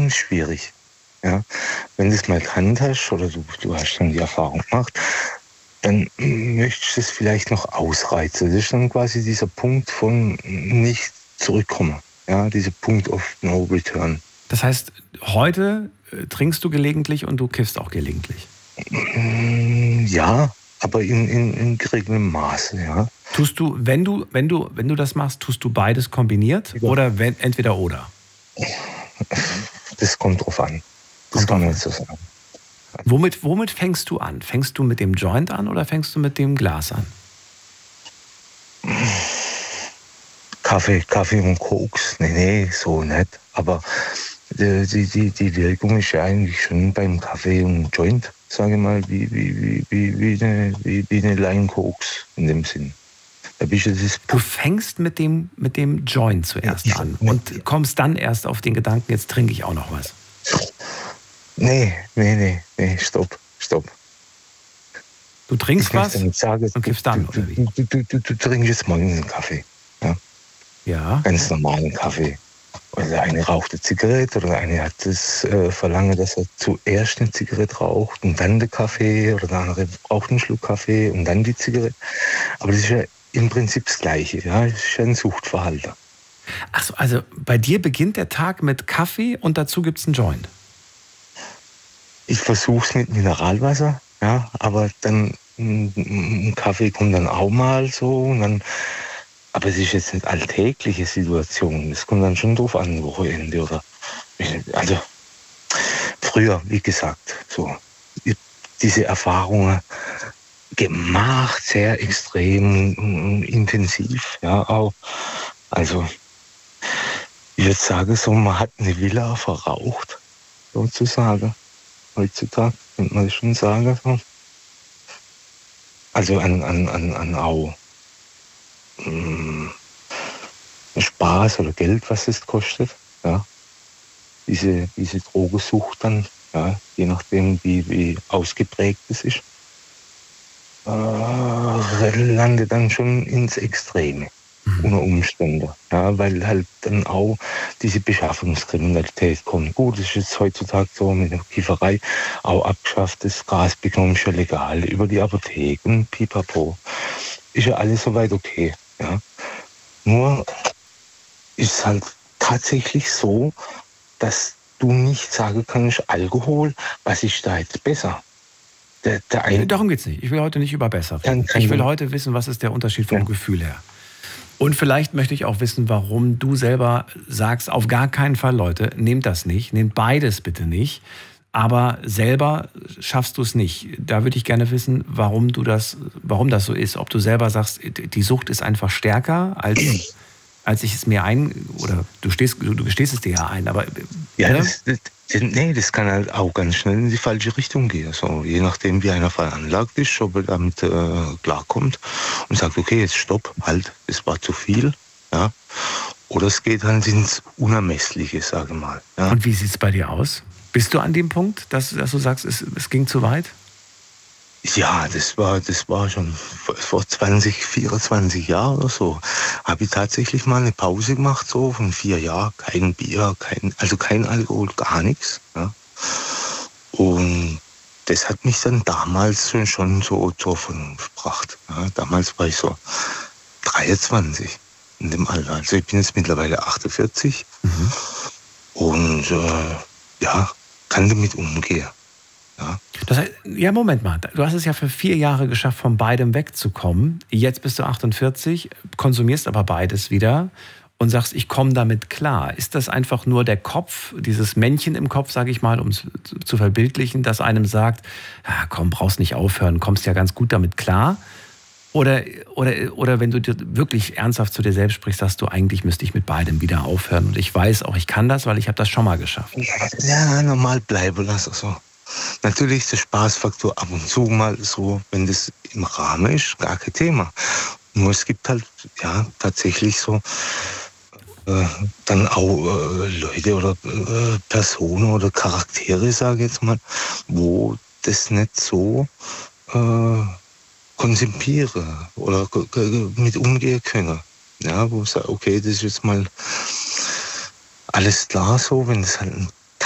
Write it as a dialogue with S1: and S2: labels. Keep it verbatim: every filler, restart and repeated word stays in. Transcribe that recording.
S1: schon schwierig. Ja? Wenn du es mal gekannt hast oder du, du hast schon die Erfahrung gemacht, dann möchtest du es vielleicht noch ausreizen. Das ist dann quasi dieser Punkt von nicht zurückkommen. Ja? Dieser Punkt of no return.
S2: Das heißt, heute äh, trinkst du gelegentlich und du kiffst auch gelegentlich?
S1: Ja, aber in, in, in geregeltem Maße, ja.
S2: Tust du, wenn du, wenn du, wenn du das machst, tust du beides kombiniert ja. oder wenn, entweder oder?
S1: Das kommt drauf an. Das kommt kann man nicht so sagen.
S2: Womit, womit fängst du an? Fängst du mit dem Joint an oder fängst du mit dem Glas an?
S1: Kaffee, Kaffee und Koks, nee, nee, so nicht. Aber die, die, die Wirkung ist ja eigentlich schon beim Kaffee und Joint, sage ich mal, wie, wie, wie, wie, eine, wie, wie eine Line Koks in dem Sinn. Da bist du, das
S2: du fängst mit dem, mit dem Joint zuerst an und kommst dann erst auf den Gedanken, jetzt trinke ich auch noch was.
S1: Nee, nee, nee, nee, stopp, stopp.
S2: Du trinkst
S1: ich
S2: was
S1: sagen,
S2: und kippst dann,
S1: du,
S2: oder wie?
S1: Du, du, du, du, du trinkst jetzt morgens einen Kaffee. Ja?
S2: Ja.
S1: Ganz normalen Kaffee. Oder der eine raucht eine Zigarette oder der eine hat das äh, Verlangen, dass er zuerst eine Zigarette raucht und dann den Kaffee oder der andere braucht einen Schluck Kaffee und dann die Zigarette. Aber das ist ja im Prinzip das Gleiche. Ja? Das ist ja ein Suchtverhalten.
S2: Ach so, also bei dir beginnt der Tag mit Kaffee und dazu gibt es einen Joint?
S1: Ich versuche es mit Mineralwasser, ja, aber dann ein Kaffee kommt dann auch mal so und dann. Aber es ist jetzt nicht alltägliche Situation. Es kommt dann schon drauf an, Wochenende oder. Also, früher, wie gesagt, so, diese Erfahrungen gemacht, sehr extrem und intensiv, ja, auch. Also, ich würde sagen, so, man hat eine Villa verraucht, sozusagen. Heutzutage, könnte man das schon sagen, so. Also, an, an, an, an auch. Spaß oder Geld, was es kostet, ja. Diese, diese Drogensucht dann, ja, je nachdem, wie, wie ausgeprägt es ist, äh, landet dann schon ins Extreme, mhm. unter Umständen, ja, weil halt dann auch diese Beschaffungskriminalität kommt. Gut, das ist jetzt heutzutage so mit der Kifferei auch abgeschafft, das Gras bekommt schon legal über die Apotheke und pipapo. Ist ja alles soweit okay. Ja. Nur ist halt tatsächlich so, dass du nicht sagen kannst, Alkohol, was ist da jetzt besser? Der, der eine
S2: Darum geht es nicht. Ich will heute nicht über besser reden. Ich will heute wissen, was ist der Unterschied vom ja. Gefühl her. Und vielleicht möchte ich auch wissen, warum du selber sagst, auf gar keinen Fall, Leute, nehmt das nicht, nehmt beides bitte nicht. Aber selber schaffst du es nicht. Da würde ich gerne wissen, warum du das, warum das so ist. Ob du selber sagst, die Sucht ist einfach stärker, als, als ich es mir ein... Oder du, stehst, du gestehst es dir ja ein, aber...
S1: Ja, ne? das, das, nee, das kann halt auch ganz schnell in die falsche Richtung gehen. So, je nachdem, wie einer veranlagt ist, ob er damit äh, klarkommt und sagt, okay, jetzt stopp, halt, es war zu viel. Ja. Oder es geht halt ins Unermessliche, sage ich mal. Ja.
S2: Und wie sieht es bei dir aus? Bist du an dem Punkt, dass, dass du sagst, es, es ging zu weit?
S1: Ja, das war, das war schon vor zwanzig, vierundzwanzig Jahren oder so. Habe ich tatsächlich mal eine Pause gemacht, so von vier Jahren. Kein Bier, kein, also kein Alkohol, gar nichts. Ja. Und das hat mich dann damals schon so zur Vernunft gebracht. Ja. Damals war ich so dreiundzwanzig in dem Alter. Also ich bin jetzt mittlerweile achtundvierzig. Mhm. Und äh, ja, kann damit umgehen. Ja.
S2: Das heißt, ja, Moment mal. Du hast es ja für vier Jahre geschafft, von beidem wegzukommen. Jetzt bist du achtundvierzig, konsumierst aber beides wieder und sagst, ich komme damit klar. Ist das einfach nur der Kopf, dieses Männchen im Kopf, sage ich mal, um es zu verbildlichen, das einem sagt, ja, komm, brauchst nicht aufhören, kommst ja ganz gut damit klar? Oder, oder, oder wenn du dir wirklich ernsthaft zu dir selbst sprichst, sagst du, eigentlich müsste ich mit beidem wieder aufhören. Und ich weiß auch, ich kann das, weil ich habe das schon mal geschafft.
S1: Ja, normal bleiben lassen. So. Natürlich ist der Spaßfaktor ab und zu mal so, wenn das im Rahmen ist, gar kein Thema. Nur es gibt halt ja tatsächlich so äh, dann auch äh, Leute oder äh, Personen oder Charaktere, sage ich jetzt mal, wo das nicht so äh, konzipiere oder mit umgehen können. Ja, wo ich sage, okay, das ist jetzt mal alles klar so, wenn es halt